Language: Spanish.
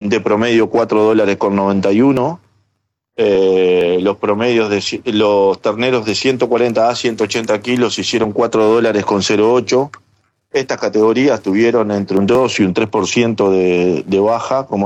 de promedio $4.91. Los promedios de los terneros de 140 a 180 kilos hicieron $4.08. Estas categorías tuvieron entre un 2 y un 3% de baja, como